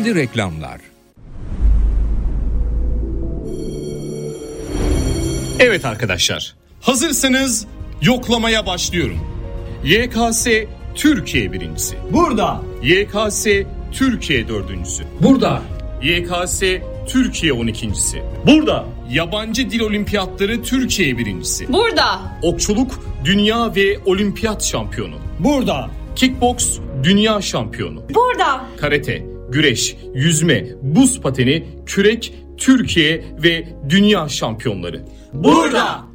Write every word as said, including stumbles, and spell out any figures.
Şimdi reklamlar. Evet arkadaşlar, hazırsanız yoklamaya başlıyorum. Y K S Türkiye birincisi. Burada. Y K S Türkiye dördüncüsü. Burada. Y K S Türkiye on ikincisi. Burada. Yabancı dil olimpiyatları Türkiye birincisi. Burada. Okçuluk dünya ve olimpiyat şampiyonu. Burada. Kickboks dünya şampiyonu. Burada. Karate, güreş, yüzme, buz pateni, kürek, Türkiye ve dünya şampiyonları. Burada.